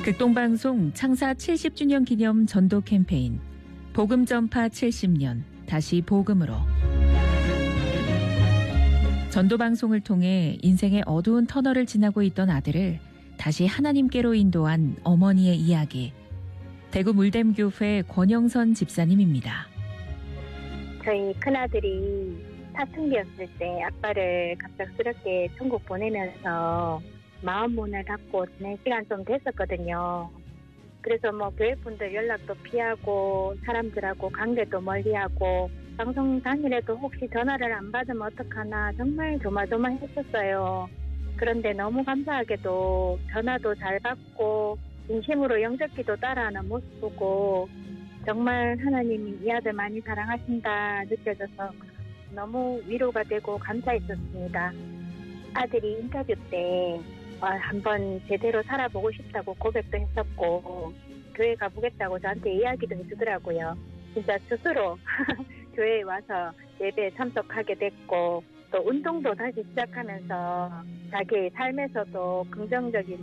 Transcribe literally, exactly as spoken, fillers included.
극동방송 창사 칠십 주년 기념 전도 캠페인 복음 전파 칠십 년 다시 복음으로. 전도방송을 통해 인생의 어두운 터널을 지나고 있던 아들을 다시 하나님께로 인도한 어머니의 이야기. 대구 물댐교회 권영선 집사님입니다. 저희 큰아들이 사춘기였을 때 아빠를 갑작스럽게 천국 보내면서 마음 문을 닫고 지낸 시간 좀 됐었거든요. 그래서 뭐 교회분들 연락도 피하고 사람들하고 관계도 멀리하고 방송 당일에도 혹시 전화를 안 받으면 어떡하나 정말 조마조마했었어요. 그런데 너무 감사하게도 전화도 잘 받고 진심으로 영접기도 따라하는 모습 보고 정말 하나님이 이 아들 많이 사랑하신다 느껴져서 너무 위로가 되고 감사했었습니다. 아들이 인터뷰 때 한번 제대로 살아보고 싶다고 고백도 했었고 교회 가보겠다고 저한테 이야기도 해주더라고요. 진짜 스스로 교회에 와서 예배에 참석하게 됐고 또 운동도 다시 시작하면서 자기의 삶에서도 긍정적인